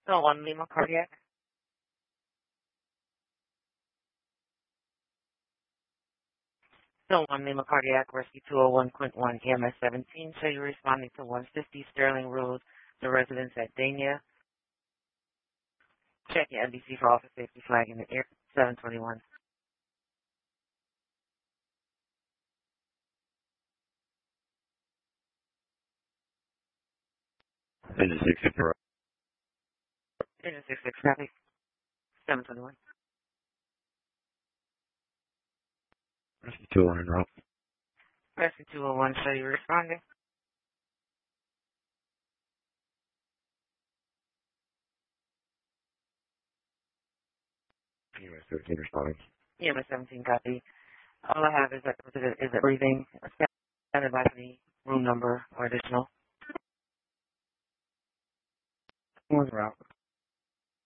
So 1 Lima Cardiac. So 1 Lima Cardiac, Rescue 201, Quint 1, EMS 17. So you're responding to 150 Sterling Road, the residence at Dania. Check your NBC for office safety flag in the air, 721. Engine 64. Engine 66, copy, 721. Rescue 201 en route. Rescue 201, so you're responding. EMS 13 responding. EMS 17, copy. All I have is it breathing, stand by for the room number or additional. One route.